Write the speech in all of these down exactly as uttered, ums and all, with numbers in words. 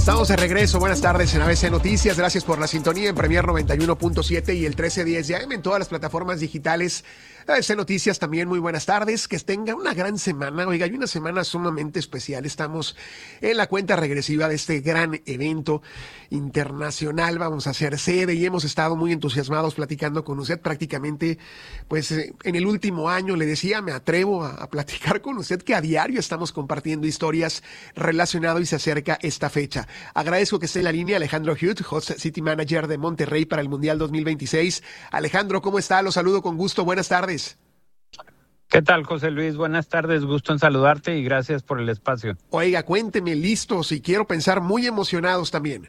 Estamos de regreso, buenas tardes en A B C Noticias, gracias por la sintonía en Premier noventa y uno punto siete y el trece diez de A M en todas las plataformas digitales. A B C Noticias también, muy buenas tardes, que tengan una gran semana. Oiga, hay una semana sumamente especial, estamos en la cuenta regresiva de este gran evento internacional, vamos a hacer sede y hemos estado muy entusiasmados platicando con usted prácticamente, pues en el último año, le decía, me atrevo a, a platicar con usted que a diario estamos compartiendo historias relacionadas y se acerca esta fecha. Agradezco que esté en la línea Alejandro Huth, Host City Manager de Monterrey para el Mundial dos mil veintiséis. Alejandro, ¿cómo está? Lo saludo con gusto, buenas tardes. ¿Qué tal, José Luis? Buenas tardes, gusto en saludarte y gracias por el espacio. Oiga, cuénteme, listos y quiero pensar muy emocionados también.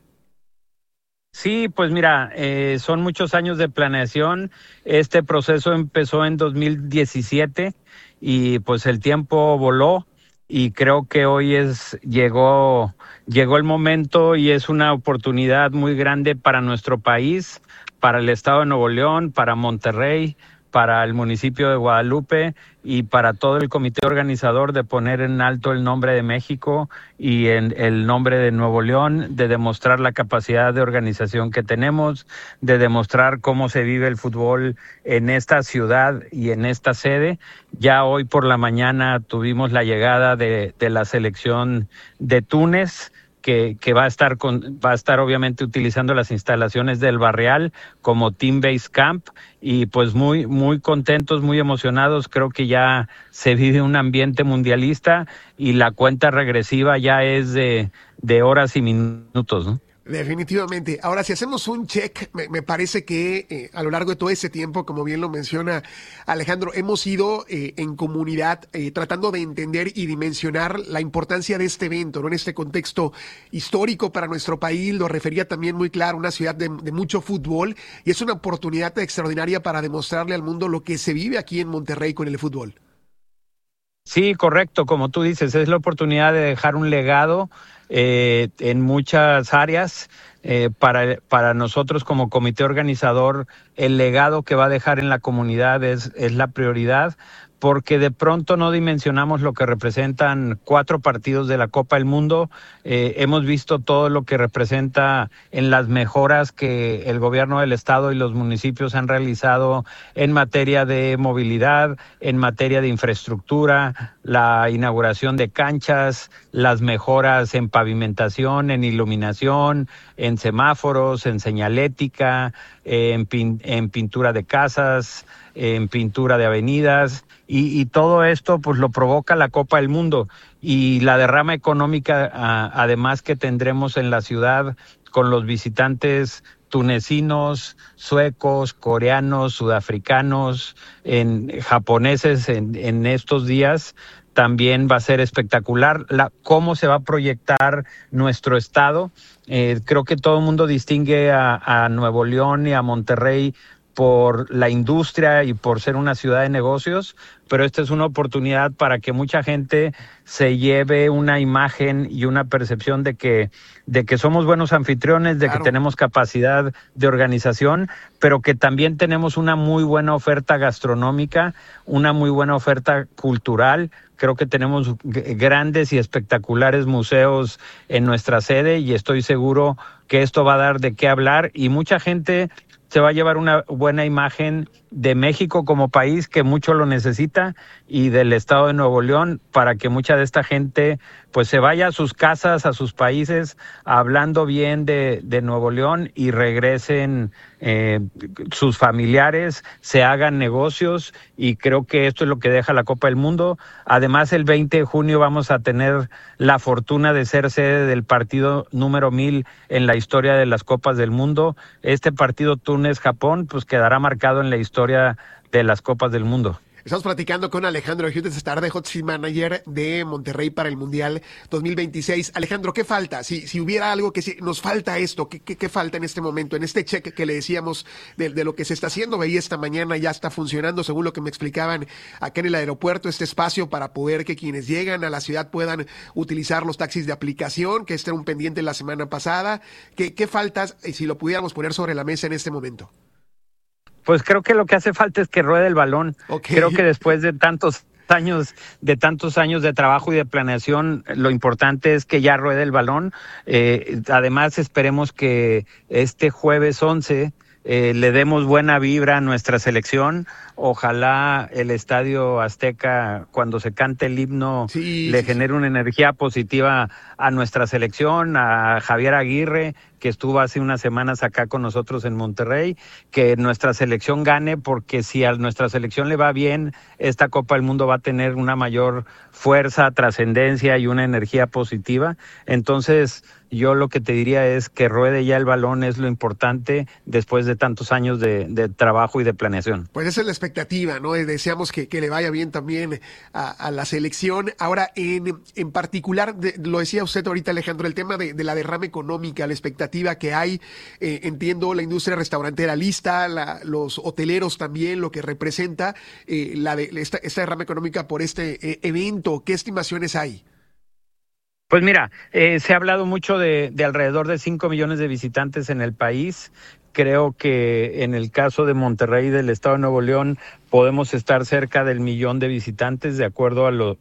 Sí, pues mira, eh, son muchos años de planeación. Este proceso empezó en dos mil diecisiete y pues el tiempo voló y creo que hoy es llegó llegó el momento y es una oportunidad muy grande para nuestro país, para el estado de Nuevo León, para Monterrey, para el municipio de Guadalupe y para todo el comité organizador de poner en alto el nombre de México y en el nombre de Nuevo León, de demostrar la capacidad de organización que tenemos, de demostrar cómo se vive el fútbol en esta ciudad y en esta sede. Ya hoy por la mañana tuvimos la llegada de, de la selección de Túnez, que, que va a estar con, va a estar obviamente utilizando las instalaciones del Barreal como Team Base Camp y pues muy, muy contentos, muy emocionados. Creo que ya se vive un ambiente mundialista y la cuenta regresiva ya es de, de horas y minutos, ¿no? Definitivamente. Ahora, si hacemos un check, me, me parece que eh, a lo largo de todo ese tiempo, como bien lo menciona Alejandro, hemos ido eh, en comunidad eh, tratando de entender y dimensionar la importancia de este evento, ¿no? En este contexto histórico para nuestro país, lo refería también muy claro, una ciudad de, de mucho fútbol, y es una oportunidad extraordinaria para demostrarle al mundo lo que se vive aquí en Monterrey con el fútbol. Sí, correcto, como tú dices, es la oportunidad de dejar un legado eh, en muchas áreas. Eh, para, para nosotros como comité organizador, el legado que va a dejar en la comunidad es, es la prioridad, porque de pronto no dimensionamos lo que representan cuatro partidos de la Copa del Mundo. Eh, hemos visto todo lo que representa en las mejoras que el gobierno del estado y los municipios han realizado en materia de movilidad, en materia de infraestructura, la inauguración de canchas, las mejoras en pavimentación, en iluminación, en semáforos, en señalética, en, pin, en pintura de casas, en pintura de avenidas. Y, y todo esto pues lo provoca la Copa del Mundo y la derrama económica a, además que tendremos en la ciudad con los visitantes tunecinos, suecos, coreanos, sudafricanos, en, japoneses en, en estos días. También va a ser espectacular la, cómo se va a proyectar nuestro estado. Eh, creo que todo el mundo distingue a, a Nuevo León y a Monterrey por la industria y por ser una ciudad de negocios, pero esta es una oportunidad para que mucha gente se lleve una imagen y una percepción de que, de que somos buenos anfitriones, de claro, que tenemos capacidad de organización, pero que también tenemos una muy buena oferta gastronómica, una muy buena oferta cultural. Creo que tenemos grandes y espectaculares museos en nuestra sede y estoy seguro que esto va a dar de qué hablar y mucha gente se va a llevar una buena imagen de México como país que mucho lo necesita y del estado de Nuevo León para que mucha de esta gente pues se vaya a sus casas, a sus países hablando bien de, de Nuevo León y regresen eh, sus familiares, se hagan negocios y creo que esto es lo que deja la Copa del Mundo. Además el veinte de junio vamos a tener la fortuna de ser sede del partido número mil en la historia de las Copas del Mundo. Este partido Túnez-Japón pues quedará marcado en la historia de las Copas del Mundo. Estamos platicando con Alejandro Huth esta tarde, Hot City Manager de Monterrey para el Mundial dos mil veintiséis. Alejandro, ¿qué falta? Si, si hubiera algo que si, nos falta esto, ¿qué, qué, ¿qué falta en este momento? En este check que le decíamos de, de lo que se está haciendo, veía esta mañana ya está funcionando, según lo que me explicaban acá en el aeropuerto, este espacio para poder que quienes llegan a la ciudad puedan utilizar los taxis de aplicación, que este era un pendiente la semana pasada. ¿Qué, qué faltas, si lo pudiéramos poner sobre la mesa en este momento? Pues creo que lo que hace falta es que ruede el balón. Okay. Creo que después de tantos años, de tantos años de trabajo y de planeación, lo importante es que ya ruede el balón. Eh, además, esperemos que este jueves once eh, le demos buena vibra a nuestra selección. Ojalá el Estadio Azteca, cuando se cante el himno, Sí, le sí, sí. genere una energía positiva a nuestra selección, a Javier Aguirre, que estuvo hace unas semanas acá con nosotros en Monterrey, que nuestra selección gane, porque si a nuestra selección le va bien, esta Copa del Mundo va a tener una mayor fuerza, trascendencia y una energía positiva. Entonces, yo lo que te diría es que ruede ya el balón, es lo importante después de tantos años de, de trabajo y de planeación. Pues esa es la expectativa, ¿no? Deseamos que, que le vaya bien también a, a la selección. Ahora, en, en particular, de, lo decía usted ahorita, Alejandro, el tema de, de la derrama económica, la expectativa que hay. Eh, entiendo la industria restaurantera lista, la, los hoteleros también, lo que representa eh, la de, esta, esta derrama económica por este eh, evento. ¿Qué estimaciones hay? Pues mira, eh, se ha hablado mucho de, de alrededor de cinco millones de visitantes en el país. Creo que en el caso de Monterrey y del estado de Nuevo León podemos estar cerca del millón de visitantes, de acuerdo a lo,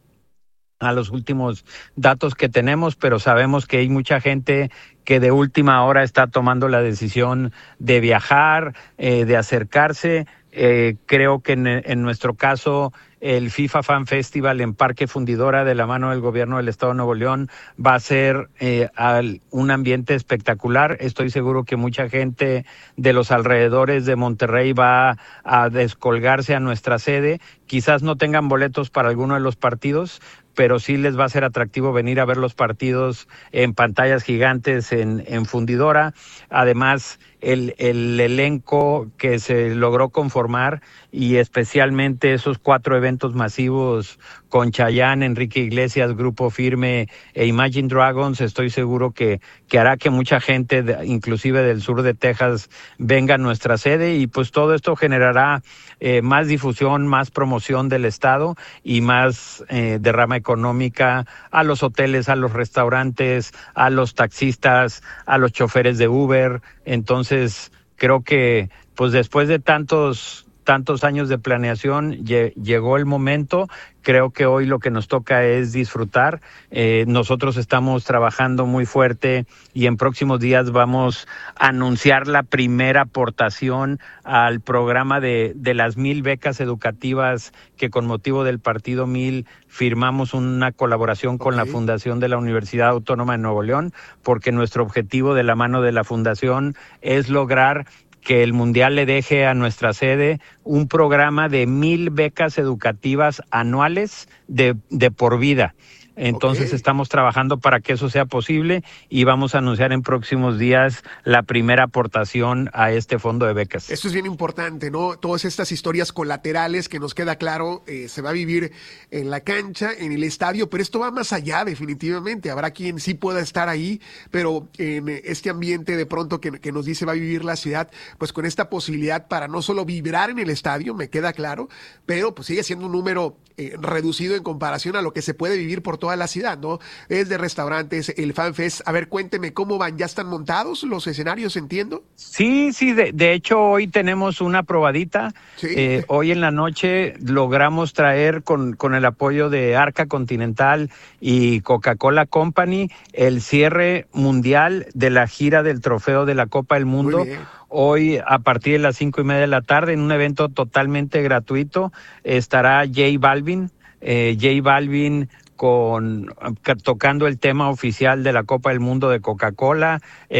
a los últimos datos que tenemos, pero sabemos que hay mucha gente que de última hora está tomando la decisión de viajar, eh, de acercarse. Eh, creo que en, en nuestro caso el FIFA Fan Festival en Parque Fundidora, de la mano del gobierno del estado de Nuevo León, va a ser eh, al, un ambiente espectacular. Estoy seguro que mucha gente de los alrededores de Monterrey va a descolgarse a nuestra sede. Quizás no tengan boletos para alguno de los partidos, pero sí les va a ser atractivo venir a ver los partidos en pantallas gigantes en, en Fundidora. Además, el, el elenco que se logró conformar, y especialmente esos cuatro eventos masivos con Chayanne, Enrique Iglesias, Grupo Firme e Imagine Dragons, estoy seguro que, que hará que mucha gente, de, inclusive del sur de Texas, venga a nuestra sede, y pues todo esto generará eh, más difusión, más promoción del estado y más eh, derrama económica a los hoteles, a los restaurantes, a los taxistas, a los choferes de Uber. Entonces, creo que pues después de tantos tantos años de planeación, llegó el momento. Creo que hoy lo que nos toca es disfrutar. Eh, nosotros estamos trabajando muy fuerte y en próximos días vamos a anunciar la primera aportación al programa de, de las mil becas educativas que con motivo del Partido Mil firmamos una colaboración con okay. la Fundación de la Universidad Autónoma de Nuevo León, porque nuestro objetivo de la mano de la Fundación es lograr que el Mundial le deje a nuestra sede un programa de mil becas educativas anuales de, de por vida. Entonces okay. estamos trabajando para que eso sea posible y vamos a anunciar en próximos días la primera aportación a este fondo de becas. Esto es bien importante, ¿no? Todas estas historias colaterales que nos queda claro, eh, se va a vivir en la cancha, en el estadio, pero esto va más allá definitivamente. Habrá quien sí pueda estar ahí, pero en este ambiente de pronto que, que nos dice va a vivir la ciudad, pues con esta posibilidad para no solo vibrar en el estadio, me queda claro, pero pues sigue siendo un número eh, reducido en comparación a lo que se puede vivir por toda la ciudad, ¿no? Es de restaurantes, el FanFest. A ver, cuénteme cómo van. ¿Ya están montados los escenarios, entiendo? Sí, sí, de, de hecho hoy tenemos una probadita. Sí. Eh, hoy en la noche logramos traer con, con el apoyo de Arca Continental y Coca-Cola Company el cierre mundial de la gira del trofeo de la Copa del Mundo. Hoy, a partir de las cinco y media de la tarde, en un evento totalmente gratuito, estará J Balvin. Eh, J Balvin con tocando el tema oficial de la Copa del Mundo de Coca-Cola.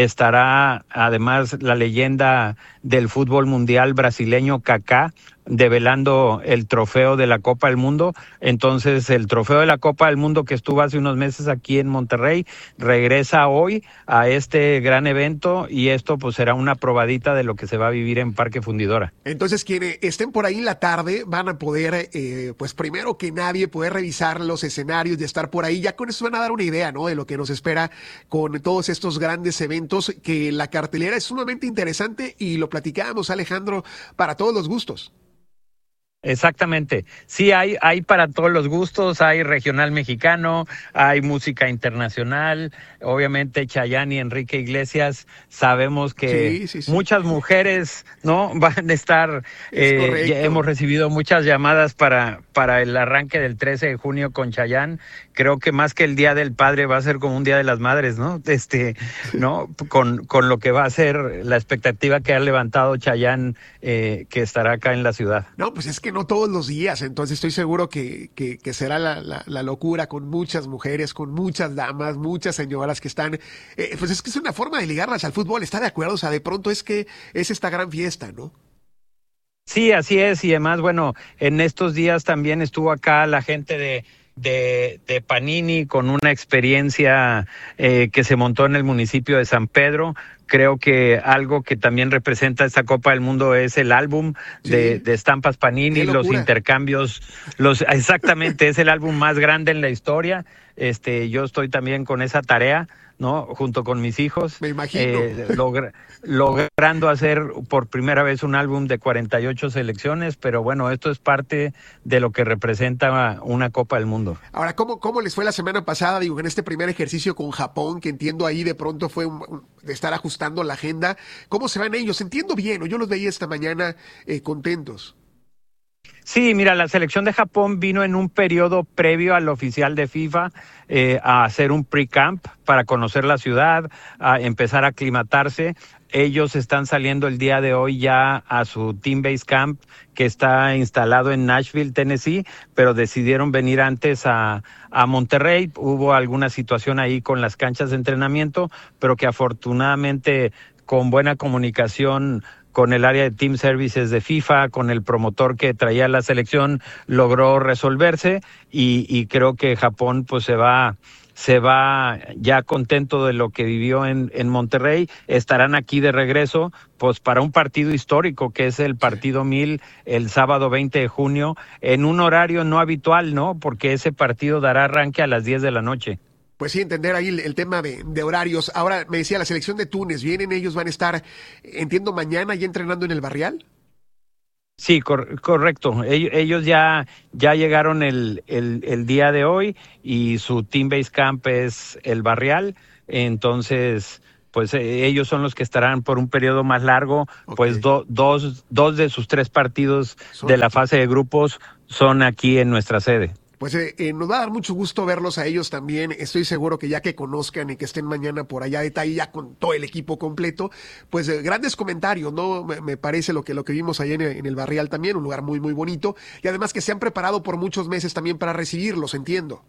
Estará además la leyenda del fútbol mundial brasileño Kaká, develando el trofeo de la Copa del Mundo. Entonces, el trofeo de la Copa del Mundo que estuvo hace unos meses aquí en Monterrey regresa hoy a este gran evento, y esto pues será una probadita de lo que se va a vivir en Parque Fundidora. Entonces, quienes estén por ahí en la tarde van a poder, eh, pues primero que nadie, poder revisar los escenarios, de estar por ahí. Ya con eso van a dar una idea, ¿no?, de lo que nos espera con todos estos grandes eventos, que la cartelera es sumamente interesante y lo platicábamos, Alejandro, para todos los gustos. Exactamente. Sí, hay, hay para todos los gustos, hay regional mexicano, hay música internacional, obviamente Chayanne y Enrique Iglesias, sabemos que Sí, sí, sí, muchas mujeres, ¿no? Van a estar, es eh, ya hemos correcto. recibido muchas llamadas para, para el arranque del trece de junio con Chayanne. Creo que más que el Día del Padre va a ser como un Día de las Madres, ¿no? Este, ¿no? Con, con lo que va a ser la expectativa que ha levantado Chayanne, eh, que estará acá en la ciudad. No, pues es que no todos los días, entonces estoy seguro que, que, que será la, la, la locura con muchas mujeres, con muchas damas, muchas señoras que están, eh, pues es que es una forma de ligarlas al fútbol, ¿está de acuerdo? O sea, de pronto es que es esta gran fiesta, ¿no? Sí, así es, y además, bueno, en estos días también estuvo acá la gente de, de, de Panini con una experiencia eh, que se montó en el municipio de San Pedro. Creo que algo que también representa esta Copa del Mundo es el álbum de, Sí, de estampas qué Panini, los locura. intercambios, los exactamente, es el álbum más grande en la historia. Este, yo estoy también con esa tarea, ¿no? Junto con mis hijos, Me imagino. eh, logra- logrando hacer por primera vez un álbum de cuarenta y ocho selecciones, pero bueno, esto es parte de lo que representa una Copa del Mundo. Ahora, ¿cómo, ¿cómo les fue la semana pasada? Digo, en este primer ejercicio con Japón, que entiendo ahí de pronto fue un- un- de estar ajustando la agenda. ¿Cómo se van ellos? Entiendo bien, o yo los veía esta mañana eh, contentos. Sí, mira, la selección de Japón vino en un periodo previo al oficial de FIFA eh, a hacer un pre-camp para conocer la ciudad, a empezar a aclimatarse. Ellos están saliendo el día de hoy ya a su Team Base Camp que está instalado en Nashville, Tennessee, pero decidieron venir antes a, a Monterrey. Hubo alguna situación ahí con las canchas de entrenamiento, pero que afortunadamente con buena comunicación con el área de Team Services de FIFA, con el promotor que traía la selección, logró resolverse y, y creo que Japón pues se va se va ya contento de lo que vivió en, en Monterrey. Estarán aquí de regreso pues para un partido histórico que es el Sí. partido mil el sábado veinte de junio en un horario no habitual, ¿no? Porque ese partido dará arranque a las diez de la noche. Pues sí, entender ahí el, el tema de, de horarios. Ahora, me decía, la selección de Túnez, vienen ellos, van a estar, entiendo, mañana ya entrenando en el Barrial. Sí, cor- correcto. Ellos, ellos ya, ya llegaron el, el, el día de hoy y su Team Base Camp es el Barrial. Entonces, pues eh, ellos son los que estarán por un periodo más largo. Ok, Pues do- dos, dos de sus tres partidos son de la aquí. fase de grupos son aquí en nuestra sede. Pues eh, eh, nos va a dar mucho gusto verlos a ellos también. Estoy seguro que ya que conozcan y que estén mañana por allá de Tahití ya con todo el equipo completo, pues eh, grandes comentarios, ¿no? Me, me parece lo que, lo que vimos allá en, el- en el Barrial también, un lugar muy, muy bonito. Y además que se han preparado por muchos meses también para recibirlos, entiendo.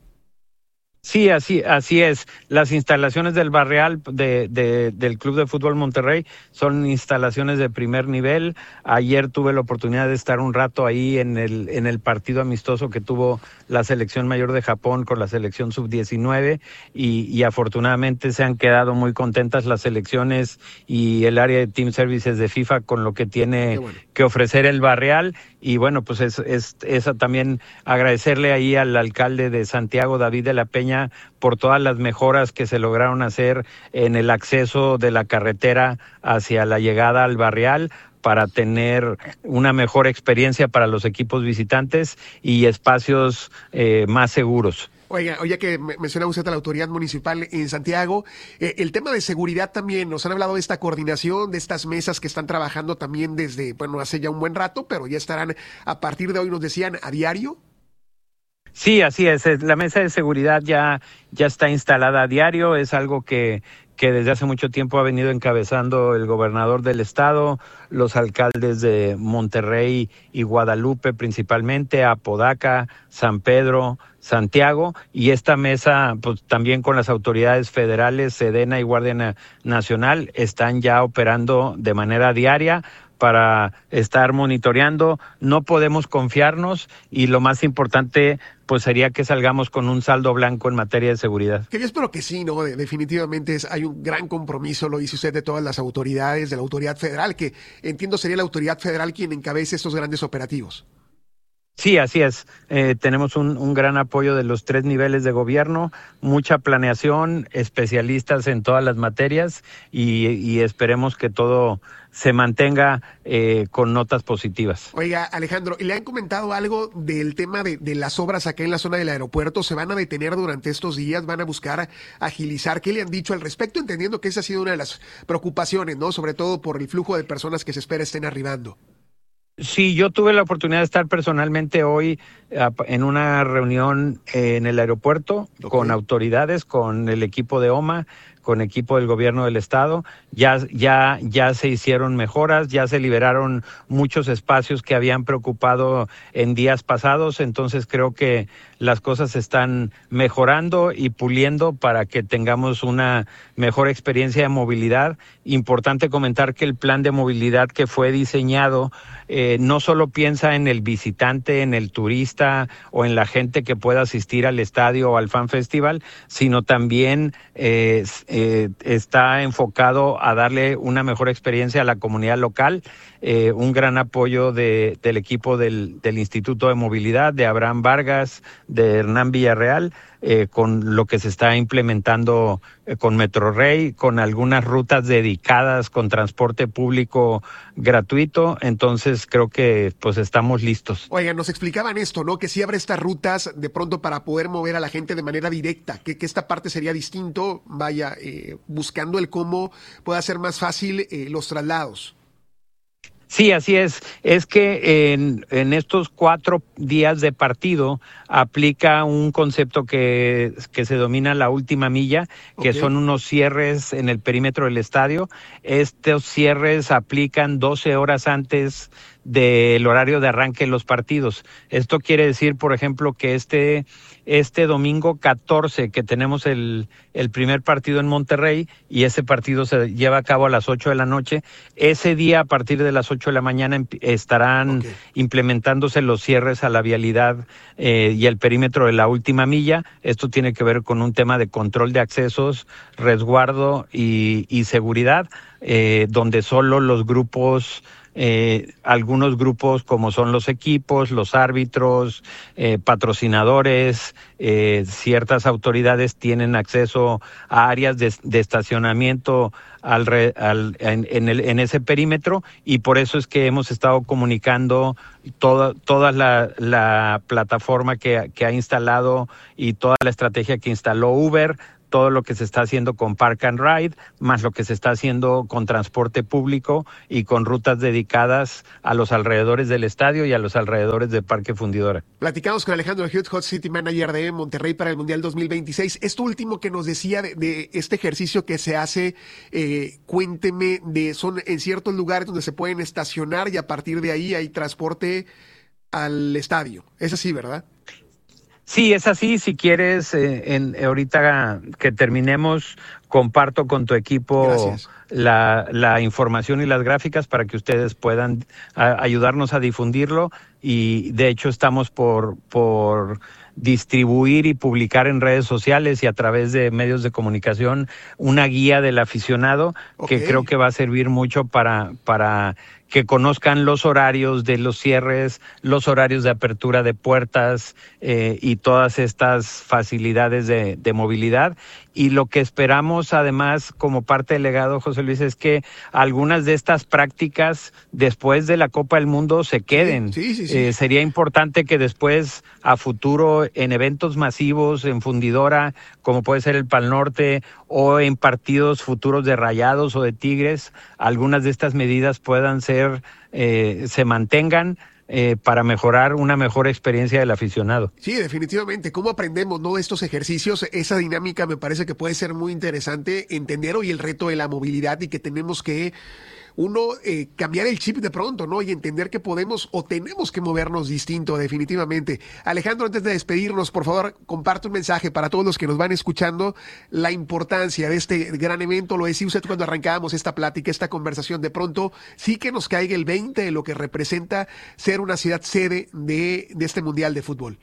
Sí, así, así es. Las instalaciones del Barreal de, de, del Club de Fútbol Monterrey son instalaciones de primer nivel. Ayer tuve la oportunidad de estar un rato ahí en el, en el partido amistoso que tuvo la selección mayor de Japón con la selección sub diecinueve y, y afortunadamente se han quedado muy contentas las selecciones y el área de Team Services de FIFA con lo que Qué tiene bueno. que ofrecer el Barreal. Y bueno, pues es, es, es también agradecerle ahí al alcalde de Santiago, David de la Peña, por todas las mejoras que se lograron hacer en el acceso de la carretera hacia la llegada al Barrial para tener una mejor experiencia para los equipos visitantes y espacios eh, más seguros. Oiga, oye que me- menciona usted a la autoridad municipal en Santiago, eh, el tema de seguridad también, nos han hablado de esta coordinación, de estas mesas que están trabajando también desde, bueno, hace ya un buen rato, pero ya estarán a partir de hoy, nos decían, a diario. Sí, así es. es- La mesa de seguridad ya, ya está instalada a diario. Es algo que, que desde hace mucho tiempo ha venido encabezando el gobernador del estado, los alcaldes de Monterrey y Guadalupe principalmente, Apodaca, San Pedro, Santiago, y esta mesa, pues también con las autoridades federales, Sedena y Guardia Na- Nacional, están ya operando de manera diaria para estar monitoreando. No podemos confiarnos y lo más importante pues sería que salgamos con un saldo blanco en materia de seguridad. Que yo espero que sí, ¿no? De- definitivamente es, hay un gran compromiso, lo dice usted, de todas las autoridades, de la autoridad federal, que entiendo sería la autoridad federal quien encabece estos grandes operativos. Sí, así es. Eh, tenemos un, un gran apoyo de los tres niveles de gobierno, mucha planeación, especialistas en todas las materias y, y esperemos que todo se mantenga eh, con notas positivas. Oiga, Alejandro, ¿le han comentado algo del tema de, de las obras acá en la zona del aeropuerto? ¿Se van a detener durante estos días? ¿Van a buscar agilizar? ¿Qué le han dicho al respecto? Entendiendo que esa ha sido una de las preocupaciones, ¿no? Sobre todo por el flujo de personas que se espera estén arribando. Sí, yo tuve la oportunidad de estar personalmente hoy en una reunión en el aeropuerto okay. con autoridades, con el equipo de O M A, con equipo del gobierno del estado. Ya, ya, ya se hicieron mejoras, ya se liberaron muchos espacios que habían preocupado en días pasados, entonces creo que las cosas se están mejorando y puliendo para que tengamos una mejor experiencia de movilidad. Importante comentar que el plan de movilidad que fue diseñado eh, no solo piensa en el visitante, en el turista o en la gente que pueda asistir al estadio o al Fan Festival, sino también eh, eh, está enfocado a darle una mejor experiencia a la comunidad local. Eh, un gran apoyo de, del equipo del, del Instituto de Movilidad, de Abraham Vargas, de Hernán Villarreal, eh, con lo que se está implementando eh, con Metrorrey, con algunas rutas dedicadas, con transporte público gratuito. Entonces creo que pues estamos listos. Oigan, nos explicaban esto, ¿no? Que sí habrá estas rutas de pronto para poder mover a la gente de manera directa, que, que esta parte sería distinto, vaya, eh, buscando el cómo pueda ser más fácil eh, los traslados. Sí, así es. Es que en, en estos cuatro días de partido aplica un concepto que, que se domina la última milla, que okay. son unos cierres en el perímetro del estadio. Estos cierres aplican doce horas antes del horario de arranque de los partidos. Esto quiere decir, por ejemplo, que este, este domingo catorce, que tenemos el, el primer partido en Monterrey, y ese partido se lleva a cabo a las ocho de la noche, ese día a partir de las ocho de la mañana estarán okay. implementándose los cierres a la vialidad eh, y el perímetro de la última milla. Esto tiene que ver con un tema de control de accesos, resguardo y, y seguridad, eh, donde solo los grupos Eh, algunos grupos como son los equipos, los árbitros, eh, patrocinadores, eh, ciertas autoridades tienen acceso a áreas de, de estacionamiento al, al, en, en, el, en ese perímetro, y por eso es que hemos estado comunicando toda, toda la, la plataforma que, que ha instalado y toda la estrategia que instaló Uber, todo lo que se está haciendo con Park and Ride, más lo que se está haciendo con transporte público y con rutas dedicadas a los alrededores del estadio y a los alrededores de Parque Fundidora. Platicamos con Alejandro Hughes, Hot City Manager de Monterrey para el Mundial dos mil veintiséis. Esto último que nos decía de, de este ejercicio que se hace, eh, cuénteme, de son en ciertos lugares donde se pueden estacionar y a partir de ahí hay transporte al estadio. Es así, ¿verdad? Sí, es así. Si quieres, eh, en, ahorita que terminemos, comparto con tu equipo la, la información y las gráficas para que ustedes puedan a, ayudarnos a difundirlo. Y de hecho estamos por, por distribuir y publicar en redes sociales y a través de medios de comunicación una guía del aficionado okay. que creo que va a servir mucho para, para que conozcan los horarios de los cierres, los horarios de apertura de puertas eh, y todas estas facilidades de, de movilidad. Y lo que esperamos además como parte del legado, José Luis, es que algunas de estas prácticas después de la Copa del Mundo se queden. Sí, sí, sí, sí. Eh, sería importante que después a futuro en eventos masivos, en Fundidora, como puede ser el Pal Norte, o en partidos futuros de Rayados o de Tigres, algunas de estas medidas puedan ser, eh, se mantengan, Eh, para mejorar una mejor experiencia del aficionado. Sí, definitivamente. ¿Cómo aprendemos, no, estos ejercicios? Esa dinámica me parece que puede ser muy interesante entender hoy el reto de la movilidad y que tenemos que uno eh, cambiar el chip de pronto, ¿no? Y entender que podemos o tenemos que movernos distinto, definitivamente. Alejandro, antes de despedirnos, por favor, comparte un mensaje para todos los que nos van escuchando, la importancia de este gran evento. Lo decía usted cuando arrancábamos esta plática, esta conversación, de pronto sí que nos caiga el veinte de lo que representa ser una ciudad sede de, de este Mundial de Fútbol.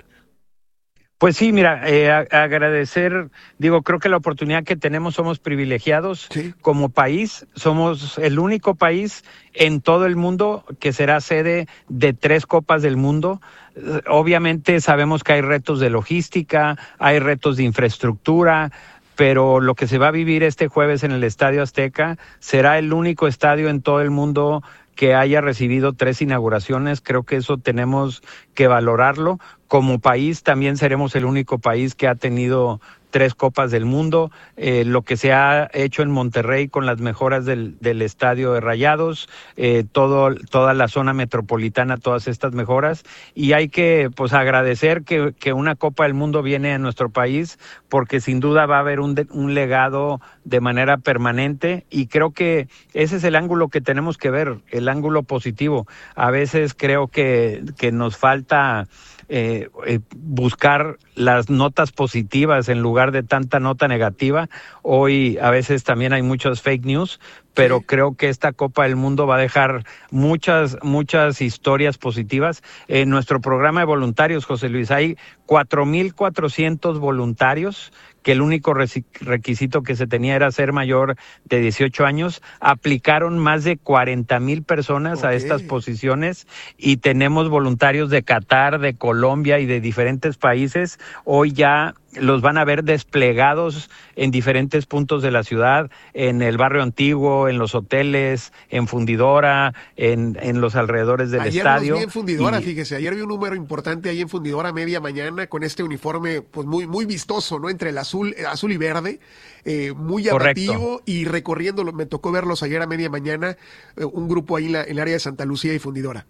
Pues sí, mira, eh, a, agradecer, digo, creo que la oportunidad que tenemos, somos privilegiados sí. como país, somos el único país en todo el mundo que será sede de tres Copas del Mundo. Obviamente sabemos que hay retos de logística, hay retos de infraestructura, pero lo que se va a vivir este jueves en el Estadio Azteca será el único estadio en todo el mundo que haya recibido tres inauguraciones. Creo que eso tenemos que valorarlo. Como país también seremos el único país que ha tenido tres Copas del Mundo, eh, lo que se ha hecho en Monterrey con las mejoras del, del estadio de Rayados, eh, todo, toda la zona metropolitana, todas estas mejoras, y hay que pues agradecer que, que una Copa del Mundo viene a nuestro país, porque sin duda va a haber un, de, un legado de manera permanente, y creo que ese es el ángulo que tenemos que ver, el ángulo positivo. A veces creo que, que nos falta Eh, eh, buscar las notas positivas en lugar de tanta nota negativa. Hoy a veces también hay muchos fake news, pero sí, creo que esta Copa del Mundo va a dejar muchas, muchas historias positivas. En nuestro programa de voluntarios, José Luis, hay cuatro mil cuatrocientos voluntarios, que el único requisito que se tenía era ser mayor de dieciocho años. Aplicaron más de cuarenta mil personas okay. a estas posiciones, y tenemos voluntarios de Qatar, de Colombia y de diferentes países. Hoy ya los van a ver desplegados en diferentes puntos de la ciudad, en el barrio antiguo, en los hoteles, en Fundidora, en, en los alrededores del ayer estadio. Ayer vi en Fundidora, y... fíjese, ayer vi un número importante ahí en Fundidora media mañana con este uniforme pues muy, muy vistoso, ¿no? Entre el azul, azul y verde, eh, muy llamativo. Correcto. Y recorriéndolo, me tocó verlos ayer a media mañana, eh, un grupo ahí en, la, en el área de Santa Lucía y Fundidora.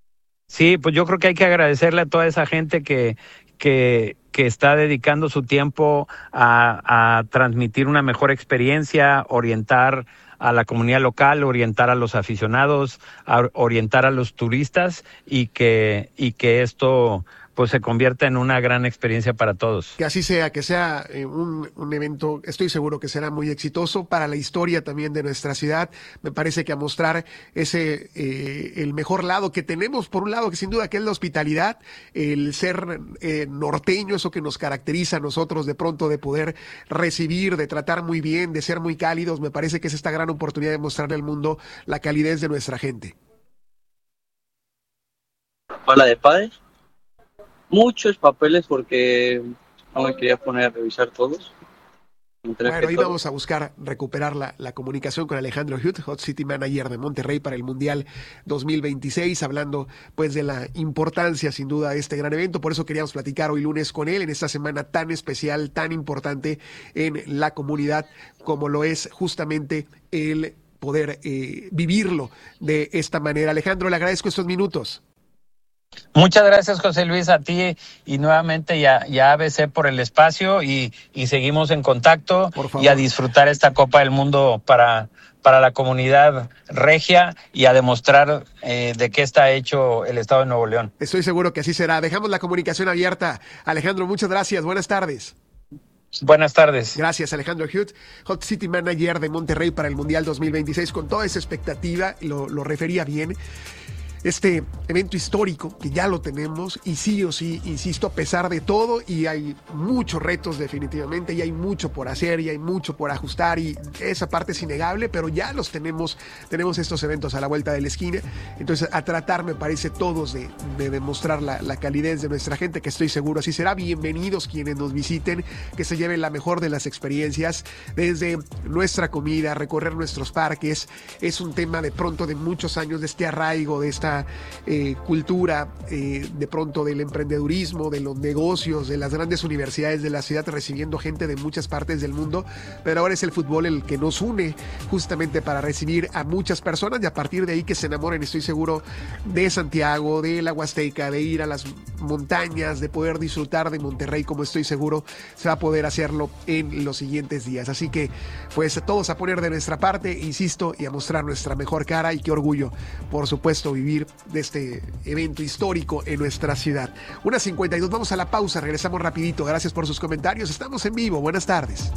Sí, pues yo creo que hay que agradecerle a toda esa gente que, que, que está dedicando su tiempo a, a transmitir una mejor experiencia, orientar a la comunidad local, orientar a los aficionados, a orientar a los turistas, y que, y que esto pues se convierta en una gran experiencia para todos. Que así sea, que sea eh, un, un evento, estoy seguro que será muy exitoso para la historia también de nuestra ciudad. Me parece que a mostrar ese, eh, el mejor lado que tenemos, por un lado, que sin duda que es la hospitalidad, el ser eh, norteño, eso que nos caracteriza a nosotros de pronto, de poder recibir, de tratar muy bien, de ser muy cálidos. Me parece que es esta gran oportunidad de mostrarle al mundo la calidez de nuestra gente. Hola de padres. Muchos papeles porque no me quería poner a revisar todos. Bueno, ahí todo. Vamos a buscar recuperar la, la comunicación con Alejandro Huth, Hot City Manager de Monterrey para el Mundial dos mil veintiséis, hablando pues de la importancia sin duda de este gran evento. Por eso queríamos platicar hoy lunes con él en esta semana tan especial, tan importante en la comunidad, como lo es justamente el poder eh, vivirlo de esta manera. Alejandro, le agradezco estos minutos. Muchas gracias, José Luis, a ti y nuevamente ya, ya A B C por el espacio, y, y seguimos en contacto y a disfrutar esta Copa del Mundo para, para la comunidad regia, y a demostrar eh, de qué está hecho el Estado de Nuevo León. Estoy seguro que así será. Dejamos la comunicación abierta. Alejandro, muchas gracias. Buenas tardes. Buenas tardes. Gracias, Alejandro Huth, Hot City Manager de Monterrey para el Mundial dos mil veintiséis, con toda esa expectativa, lo, lo refería bien. Este evento histórico que ya lo tenemos, y sí o sí, insisto, a pesar de todo, y hay muchos retos definitivamente, y hay mucho por hacer, y hay mucho por ajustar, y esa parte es innegable, pero ya los tenemos, tenemos estos eventos a la vuelta de la esquina. Entonces, a tratar, me parece, todos de, de demostrar la, la calidez de nuestra gente, que estoy seguro así será. Bienvenidos quienes nos visiten, que se lleven la mejor de las experiencias, desde nuestra comida, recorrer nuestros parques. Es un tema de pronto de muchos años, de este arraigo, de esta Eh, cultura eh, de pronto del emprendedurismo, de los negocios, de las grandes universidades de la ciudad, recibiendo gente de muchas partes del mundo, pero ahora es el fútbol el que nos une justamente para recibir a muchas personas, y a partir de ahí que se enamoren, estoy seguro, de Santiago, de la Huasteca, de ir a las montañas, de poder disfrutar de Monterrey, como estoy seguro se va a poder hacerlo en los siguientes días. Así que pues todos a poner de nuestra parte, insisto, y a mostrar nuestra mejor cara, y qué orgullo, por supuesto, vivir de este evento histórico en nuestra ciudad. Una cincuenta y dos, vamos a la pausa, regresamos rapidito. Gracias por sus comentarios, estamos en vivo, buenas tardes.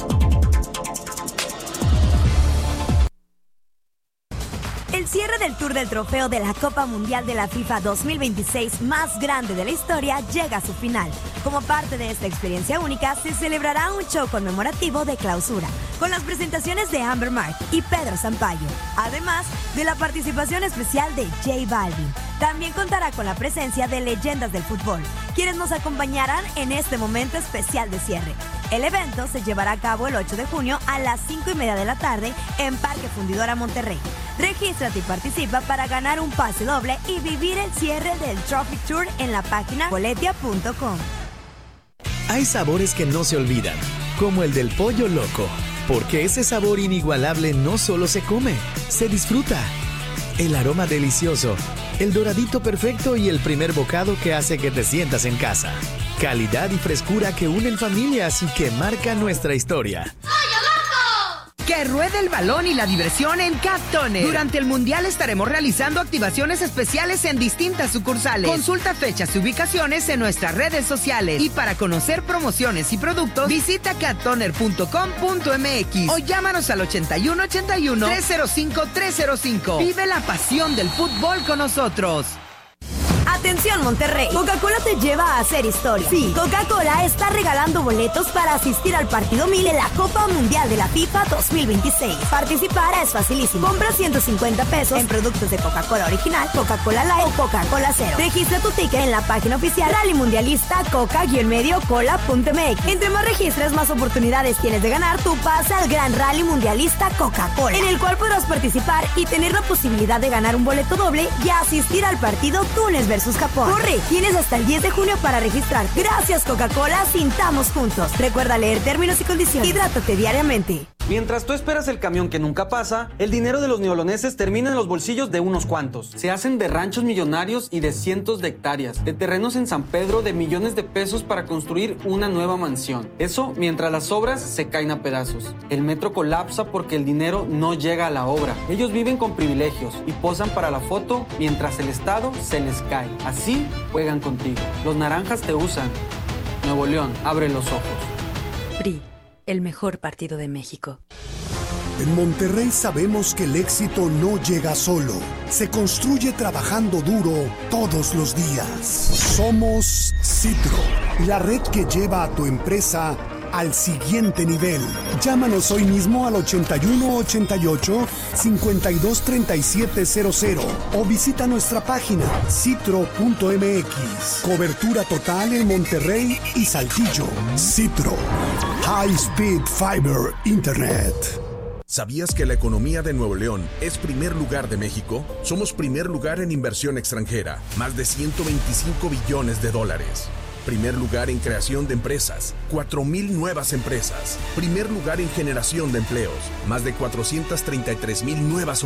El cierre del Tour de del trofeo de la Copa Mundial de la FIFA dos mil veintiséis más grande de la historia llega a su final. Como parte de esta experiencia única, se celebrará un show conmemorativo de clausura, con las presentaciones de Amber Mark y Pedro Sampaio, además de la participación especial de J Balvin. También contará con la presencia de leyendas del fútbol, quienes nos acompañarán en este momento especial de cierre. El evento se llevará a cabo el ocho de junio a las cinco y media de la tarde en Parque Fundidora Monterrey. Regístrate y participa para ganar un pase doble y vivir el cierre del Trophy Tour en la página boletia punto com. Hay sabores que no se olvidan, como el del pollo loco, porque ese sabor inigualable no solo se come, se disfruta. El aroma delicioso, el doradito perfecto y el primer bocado que hace que te sientas en casa. Calidad y frescura que unen familias y que marcan nuestra historia. Que ruede el balón y la diversión en Cat Toner. Durante el Mundial estaremos realizando activaciones especiales en distintas sucursales. Consulta fechas y ubicaciones en nuestras redes sociales. Y para conocer promociones y productos, visita cat toner punto com punto m x o llámanos al ochenta y uno ochenta y uno, tres cero cinco, tres cero cinco. Vive la pasión del fútbol con nosotros. Atención Monterrey, Coca-Cola te lleva a hacer historia. Sí, Coca-Cola está regalando boletos para asistir al partido mil de la Copa Mundial de la FIFA dos mil veintiséis. Participar es facilísimo. Compra ciento cincuenta pesos en productos de Coca-Cola original, Coca-Cola Light o Coca-Cola Cero. Registra tu ticket en la página oficial Rally Mundialista Coca-Medio Cola punto m x. Entre más registres, más oportunidades tienes de ganar tu pase al Gran Rally Mundialista Coca-Cola, en el cual podrás participar y tener la posibilidad de ganar un boleto doble y asistir al partido Túnez versus Japón. Corre, tienes hasta el diez de junio para registrar. Gracias Coca-Cola, sintamos juntos. Recuerda leer términos y condiciones. Hidrátate diariamente. Mientras tú esperas el camión que nunca pasa, el dinero de los neoloneses termina en los bolsillos de unos cuantos. Se hacen de ranchos millonarios y de cientos de hectáreas, de terrenos en San Pedro de millones de pesos para construir una nueva mansión. Eso mientras las obras se caen a pedazos. El metro colapsa porque el dinero no llega a la obra. Ellos viven con privilegios y posan para la foto mientras el Estado se les cae. Así juegan contigo. Los naranjas te usan. Nuevo León, abre los ojos. P R I, el mejor partido de México. En Monterrey sabemos que el éxito no llega solo. Se construye trabajando duro todos los días. Somos Citro, la red que lleva a tu empresa al siguiente nivel. Llámanos hoy mismo al ochenta y uno ochenta y ocho, cincuenta y dos treinta y siete cero cero o visita nuestra página citro punto m x. Cobertura total en Monterrey y Saltillo. Citro, High Speed Fiber Internet. ¿Sabías que la economía de Nuevo León es primer lugar de México? Somos primer lugar en inversión extranjera, más de ciento veinticinco billones de dólares. Primer lugar en creación de empresas, cuatro mil nuevas empresas. Primer lugar en generación de empleos, más de cuatrocientas treinta y tres mil nuevas oportunidades.